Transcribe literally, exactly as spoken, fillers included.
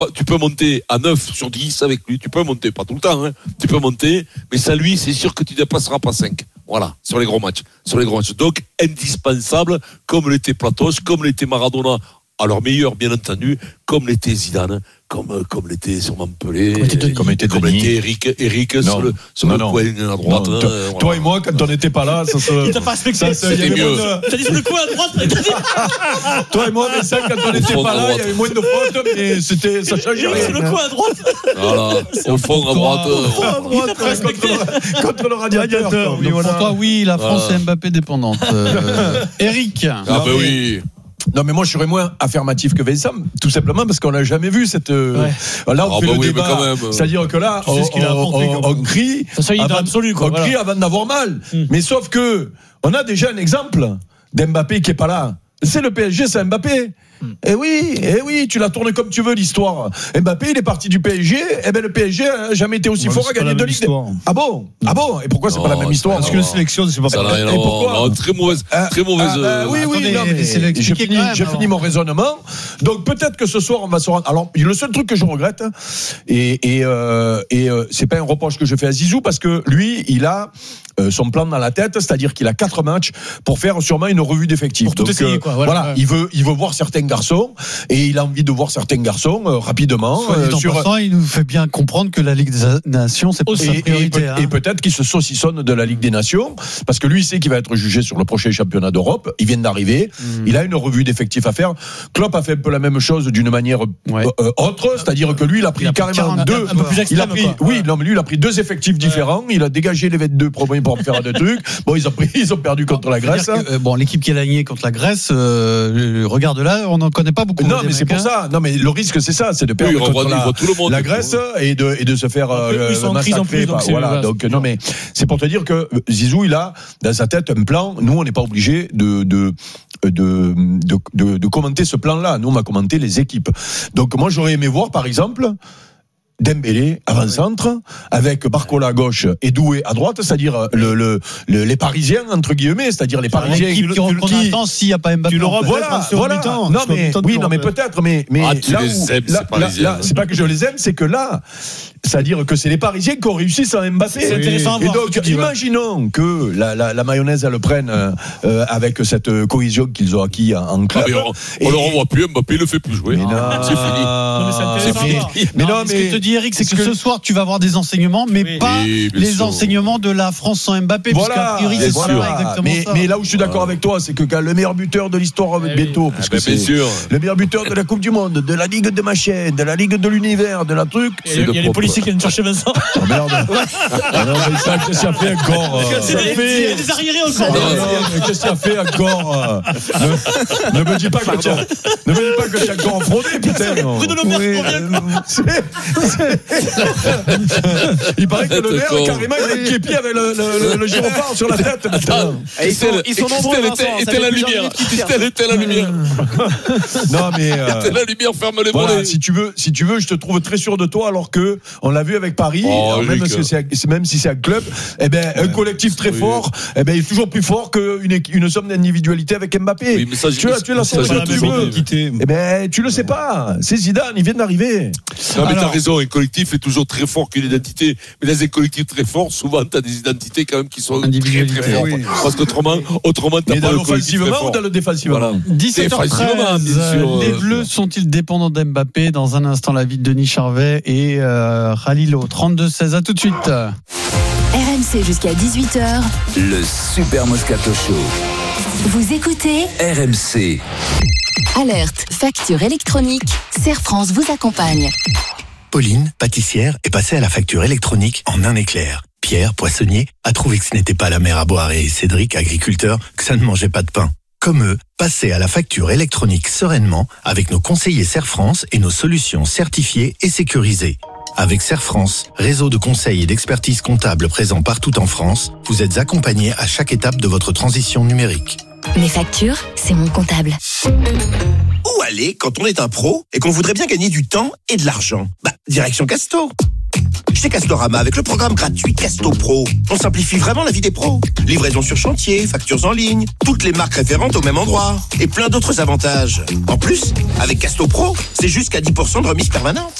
tu peux monter à neuf sur dix avec lui, tu peux monter, pas tout le temps, hein. Tu peux monter, mais sans lui, c'est sûr que tu ne dépasseras pas cinq. Voilà, sur les gros matchs. Sur les gros matchs. Donc, indispensable, comme l'était Platos, comme l'était Maradona, à leur meilleur, bien entendu, comme l'était Zidane, comme, comme l'était sur Montpellier, comme était, comme était, comme était Eric, Eric non, sur le, sur non, le non. coin à droite. Non, hein, toi, voilà. toi et moi, quand on n'était pas là, ça se. Il t'a pas respecté. C'était mieux. T'as dit sur le coin à droite. Toi et moi, mais ça, quand on n'était pas là, il y avait moins de fautes, mais c'était, ça changeait rien. Sur le coin à droite. Voilà, au fond à droite. À droite contre, contre le radiateur. Oui, voilà. Pour toi, oui, la France voilà. est Mbappé dépendante. Euh, Eric. Ah ben bah oui. Non mais moi je serais moins affirmatif que Vincent, tout simplement parce qu'on n'a jamais vu cette. Ouais. Là on ah fait bah le oui, débat, quand même. C'est-à-dire que là on, ce on, on, on crie, ça, avant, absolu, quoi, on voilà. crie avant d'avoir mal. Hum. Mais sauf que on a déjà un exemple d'Mbappé qui est pas là. C'est le P S G, c'est Mbappé. Hmm. Eh oui, eh oui, tu la tournes comme tu veux l'histoire. Mbappé, il est parti du P S G. Eh ben le P S G n'a jamais été aussi ouais, fort à gagner deux ligues. Ah bon, ah bon. Et pourquoi c'est non, pas la même histoire? Parce que la sélection, c'est pas pareil. Et pourquoi? Très mauvaise, très mauvaise. Ah, bah, oui, oui. Attendez, non, mais j'ai fini, même, j'ai fini mon raisonnement. Donc peut-être que ce soir on va se rendre. Alors le seul truc que je regrette, et et euh, et euh, c'est pas un reproche que je fais à Zizou parce que lui, il a euh, son plan dans la tête, c'est-à-dire qu'il a quatre matchs pour faire sûrement une revue d'effectifs. Pour tout Donc, essayer, quoi. Voilà, voilà ouais. il veut il veut voir certains garçons. Et il a envie de voir certains garçons euh, rapidement. Euh, sur... passant, il nous fait bien comprendre que la Ligue des Nations, c'est pas sa priorité. Et, hein. et peut-être qu'il se saucissonne de la Ligue des Nations, parce que lui, il sait qu'il va être jugé sur le prochain championnat d'Europe. Il vient d'arriver. Mmh. Il a une revue d'effectifs à faire. Klopp a fait un peu la même chose d'une manière ouais. euh, autre, c'est-à-dire que lui, il a pris il a carrément pris deux. Un peu plus extrême, il a pris, quoi. oui, non, mais lui, il a pris deux effectifs différents. Ouais. Il a dégagé les vingt-deux premiers pour faire des trucs. Bon, ils ont pris, ils ont perdu contre la Grèce. Que, euh, bon, l'équipe qui a gagné contre la Grèce, euh, regarde là, on n'en connaît pas beaucoup. Non, mais c'est pour ça. Non, mais le risque, c'est ça, c'est de perdre oui, contre la, tout le monde, la Grèce et de, et de se faire euh, ils sont massacrer. En plus, donc voilà. voilà. Donc, non, mais c'est pour te dire que Zizou, il a dans sa tête un plan. Nous, on n'est pas obligé de, de, de, de, de, de commenter ce plan-là. Nous, on va commenter les équipes. Donc, moi, j'aurais aimé voir, par exemple, Dembélé avant-centre avec Barcola à gauche et Doué à droite, c'est-à-dire le, le, le, les Parisiens entre guillemets, c'est-à-dire les Parisiens qui qui attend s'il n'y a pas Mbappé. Tu l'auras voilà, voilà. Non mais oui, non mais peut-être, mais mais ah, tu là, les où, aimes, là, là, là, c'est pas que je les aime, c'est que là, c'est-à-dire que c'est les Parisiens qui ont réussi sans Mbappé. C'est intéressant à et voir. donc, imaginons que la, la, la mayonnaise elle le prenne euh, avec cette cohésion qu'ils ont acquis en, en club. Ah, on ne le revoit plus, Mbappé le fait plus jouer. Mais non, c'est fini. Non, mais c'est, c'est fini. Mais non, mais ce que te dit Eric, c'est que, que ce soir tu vas avoir des enseignements, mais oui, pas oui, les sûr. enseignements de la France sans Mbappé. Voilà, priori, c'est voilà. pas exactement mais, ça. Mais là où je suis d'accord avec toi, c'est que quand le meilleur buteur de l'histoire oui. bientôt, parce ah, que ben, c'est sûr. le meilleur buteur de la Coupe du Monde, de la Ligue de Machin, de la Ligue de l'univers, de la truc. Il y a, y a les policiers qui viennent chercher Vincent. Oh merde. Alors, mais ça, qu'est-ce qu'il a fait encore? Il y a des arriérés encore. Qu'est-ce qu'il a fait encore? Ne me dis pas que tu as, ne me dis pas que tu as encore fraudé, putain. Bruno Le Maire, il paraît que le maire, carrément, il a képi avec le, le, le gyrophare sur la tête. Et ils sont, ils sont nombreux. Était la lumière. Christelle était la lumière. Non, mais. Était la lumière, ferme les volets. Si tu veux, si tu veux, je te trouve très sûr de toi, alors que on l'a vu avec Paris, même si c'est un club, eh ben, un collectif très fort, eh ben, il est toujours plus fort qu'une une somme d'individualité avec Mbappé. Oui, mais ça, tu as, tu la somme que tu veux. Eh ben, tu le sais pas. C'est Zidane, il vient d'arriver. Non, mais t'as raison, un collectif est toujours très fort qu'une identité. Mais dans un collectif très fort, souvent, t'as des identités quand même qui sont très, très fortes. Oui. Parce qu'autrement, autrement, t'as mais pas dans le collectif très fort. Ou dans le défensivement voilà. dix-sept heures treize, les Bleus sont-ils dépendants d'Mbappé? Dans un instant, la vie de Denis Charvet et euh, Khalilo. trente-deux seize, à tout de suite. R M C jusqu'à dix-huit heures. Le Super Moscato Show. Vous écoutez R M C. Alerte, facture électronique. Serre France vous accompagne. Pauline, pâtissière, est passée à la facture électronique en un éclair. Pierre, poissonnier, a trouvé que ce n'était pas la mer à boire et Cédric, agriculteur, que ça ne mangeait pas de pain. Comme eux, passez à la facture électronique sereinement avec nos conseillers Serre France et nos solutions certifiées et sécurisées. Avec Serre France, réseau de conseils et d'expertise comptable présent partout en France, vous êtes accompagnés à chaque étape de votre transition numérique. Mes factures, c'est mon comptable. Où aller quand on est un pro et qu'on voudrait bien gagner du temps et de l'argent? Bah, direction Casto. Chez Castorama, avec le programme gratuit Casto Pro, on simplifie vraiment la vie des pros. Livraison sur chantier, factures en ligne, toutes les marques référentes au même endroit et plein d'autres avantages. En plus, avec Casto Pro, c'est jusqu'à dix pour cent de remise permanente.